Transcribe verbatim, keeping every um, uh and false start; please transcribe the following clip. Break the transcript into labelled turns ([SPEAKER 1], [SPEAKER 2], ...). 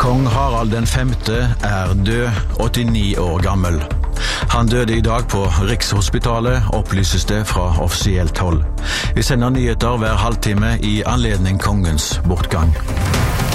[SPEAKER 1] Kong Harald den femte er død, åttini år gammel. Han døde i dag på Rikshospitalet, opplyses det fra offisielt hold. Vi sender nyheter hver halvtime i anledning kongens bortgang.